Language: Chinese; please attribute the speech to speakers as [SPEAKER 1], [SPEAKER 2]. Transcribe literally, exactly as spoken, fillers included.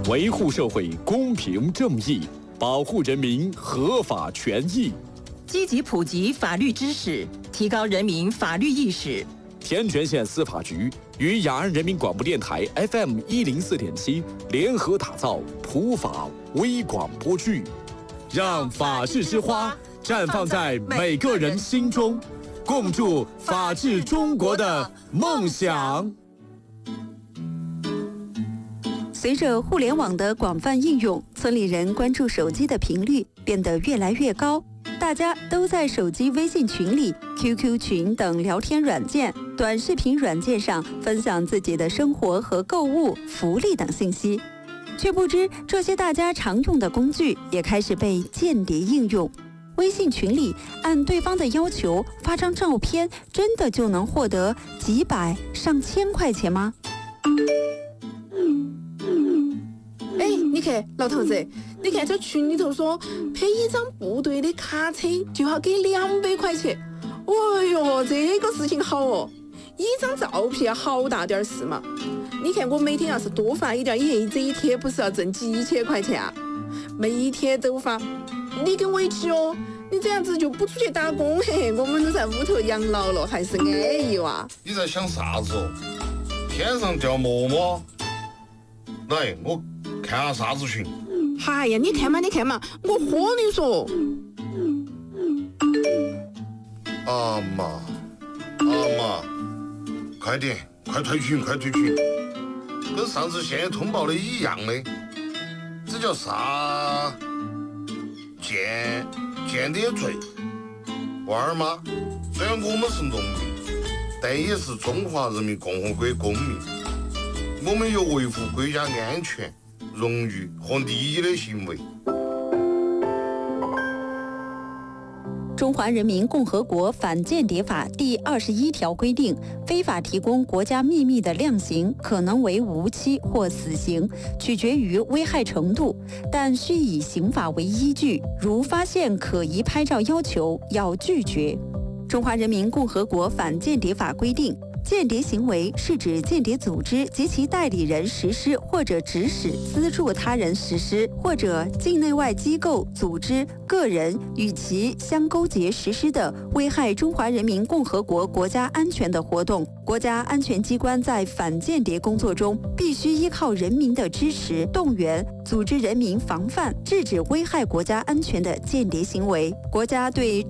[SPEAKER 1] 维护社会公平正义，保护人民合法权益，
[SPEAKER 2] 积极普及法律知识，提高人民法律意识。
[SPEAKER 1] 天全县司法局与雅安人民广播电台 F M 一零四点七联合打造普法微广播剧，让法治之花绽放在每个人心中，共筑法治中国的梦想。
[SPEAKER 3] 随着互联网的广泛应用，村里人关注手机的频率变得越来越高，大家都在手机微信群里、Q Q 群等聊天软件、短视频软件上分享自己的生活和购物、福利等信息，却不知这些大家常用的工具也开始被间谍应用。微信群里按对方的要求发张照片，真的就能获得几百上千块钱吗？
[SPEAKER 4] 哎，你看老头子，你看这群里头说拍一张部队的卡车就要给两百块钱。哎呦，这个事情好哦，一张照片好大点事嘛。你看我每天要是多发一点，耶，这一天不是要挣几千块钱啊？每天都发，你跟我一起哦。你这样子就不出去打工嘿，我们都在屋头养老了，还是安逸哇。
[SPEAKER 5] 你在想啥子哦？天上掉馍馍？来，我看下啥子群。
[SPEAKER 4] 哎呀，你看嘛，你看嘛，我和你说。
[SPEAKER 5] 阿妈，阿妈，快点，快退群，快退群，跟上次现通报的一样的，这叫啥？间间谍罪。娃儿妈，虽然我们是农民，但也是中华人民共和国公民，我们有维护国家安全、荣誉和利益的行为。
[SPEAKER 3] 中华人民共和国反间谍法第二十一条规定，非法提供国家秘密的量刑可能为无期或死刑，取决于危害程度，但需以刑法为依据，如发现可疑拍照要求，要拒绝。中华人民共和国反间谍法规定，间谍行为是指间谍组织及其代理人实施或者指使、资助他人实施，或者境内外机构、组织、个人与其相勾结实施的危害中华人民共和国国家安全的活动。国家安全机关在反间谍工作中，必须依靠人民的支持、动员，组织人民防范、制止危害国家安全的间谍行为。国家对